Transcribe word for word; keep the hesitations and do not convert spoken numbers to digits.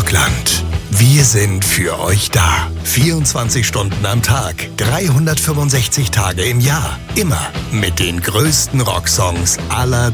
Deutschland. Wir sind für euch da. vierundzwanzig Stunden am Tag, dreihundertfünfundsechzig Tage im Jahr. Immer mit den größten Rocksongs aller